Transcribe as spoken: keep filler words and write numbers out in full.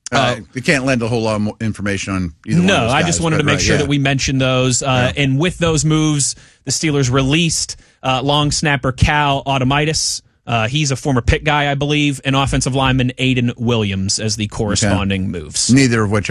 Uh, you can't lend a whole lot more information on either no, one of those I guys, just wanted but to make right, sure yeah. that we mentioned those. Uh, Yeah. And with those moves, the Steelers released uh, long snapper Cal Automitis. Uh, he's a former Pitt guy, I believe, and offensive lineman Aiden Williams as the corresponding Okay. moves. Neither of which